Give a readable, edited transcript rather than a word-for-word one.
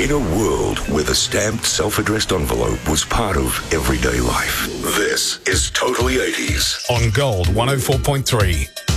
In a world where the stamped self-addressed envelope was part of everyday life, this is Totally 80s. On Gold 104.3.